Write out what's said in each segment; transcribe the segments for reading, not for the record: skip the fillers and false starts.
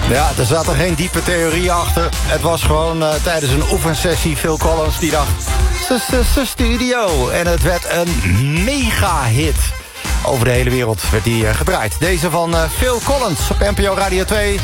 Ja, er zat er geen diepe theorie achter. Het was gewoon tijdens een oefensessie Phil Collins die dacht... studio. En het werd een mega-hit. Over de hele wereld werd die gedraaid. Deze van Phil Collins op NPO Radio 2...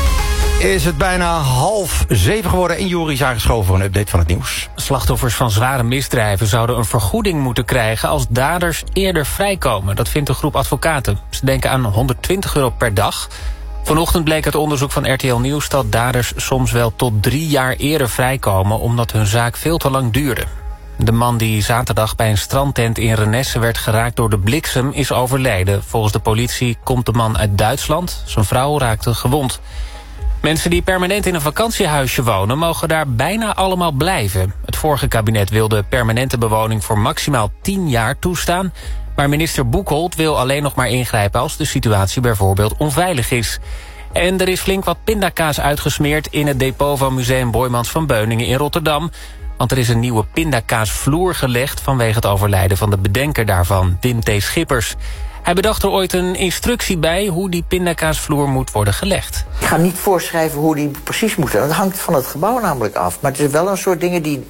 is het bijna 6:30 geworden en Juri is aangeschoven voor een update van het nieuws. Slachtoffers van zware misdrijven zouden een vergoeding moeten krijgen als daders eerder vrijkomen. Dat vindt een groep advocaten. Ze denken aan €120 per dag. Vanochtend bleek uit onderzoek van RTL Nieuws dat daders soms wel tot 3 jaar eerder vrijkomen omdat hun zaak veel te lang duurde. De man die zaterdag bij een strandtent in Renesse werd geraakt door de bliksem is overleden. Volgens de politie komt de man uit Duitsland. Zijn vrouw raakte gewond. Mensen die permanent in een vakantiehuisje wonen mogen daar bijna allemaal blijven. Het vorige kabinet wilde permanente bewoning voor maximaal 10 jaar toestaan. Maar minister Boekholt wil alleen nog maar ingrijpen als de situatie bijvoorbeeld onveilig is. En er is flink wat pindakaas uitgesmeerd in het depot van Museum Boijmans van Beuningen in Rotterdam. Want er is een nieuwe pindakaasvloer gelegd vanwege het overlijden van de bedenker daarvan, Dim T. Schippers. Hij bedacht er ooit een instructie bij hoe die pindakaasvloer moet worden gelegd. Ik ga niet voorschrijven hoe die precies moet zijn. Dat hangt van het gebouw namelijk af. Maar het is wel een soort dingen die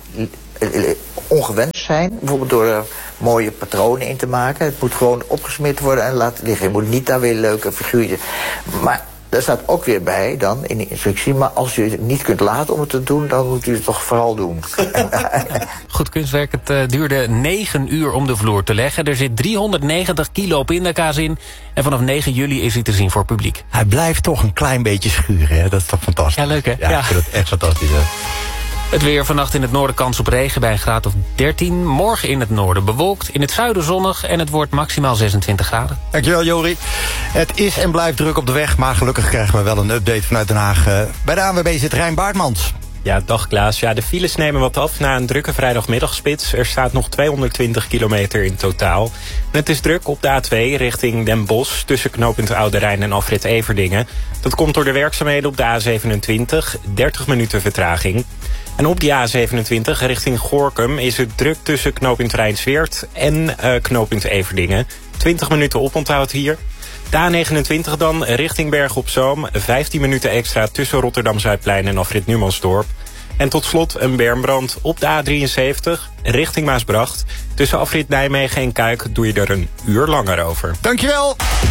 ongewenst zijn. Bijvoorbeeld door er mooie patronen in te maken. Het moet gewoon opgesmeerd worden en laten liggen. Je moet niet daar weer leuke figuurtjes. Maar daar staat ook weer bij dan in de instructie... maar als u het niet kunt laten om het te doen... dan moet u het toch vooral doen. Goed kunstwerk. Het duurde 9 uur om de vloer te leggen. Er zit 390 kilo pindakaas in. En vanaf 9 juli is hij te zien voor publiek. Hij blijft toch een klein beetje schuren, hè? Dat is toch fantastisch? Ja, leuk hè? Ja, ik vind het echt fantastisch, hè? Het weer vannacht in het noorden kans op regen bij een graad of 13. Morgen in het noorden bewolkt, in het zuiden zonnig... en het wordt maximaal 26 graden. Dankjewel, Jori. Het is en blijft druk op de weg... maar gelukkig krijgen we wel een update vanuit Den Haag. Bij de ANWB zit Rijn Baartmans. Ja, dag Klaas. Ja, de files nemen wat af na een drukke vrijdagmiddagspits. Er staat nog 220 kilometer in totaal. En het is druk op de A2 richting Den Bosch... tussen knooppunt Oude Rijn en afrit Everdingen. Dat komt door de werkzaamheden op de A27, 30 minuten vertraging. En op die A27 richting Gorinchem is het druk tussen knooppunt Rijnsweert en knooppunt Everdingen. 20 minuten oponthoud hier. De A29 dan richting Bergen op Zoom. 15 minuten extra tussen Rotterdam-Zuidplein en afrit Numansdorp. En tot slot een bermbrand op de A73 richting Maasbracht. Tussen afrit Nijmegen en Kuik doe je er een uur langer over. Dankjewel!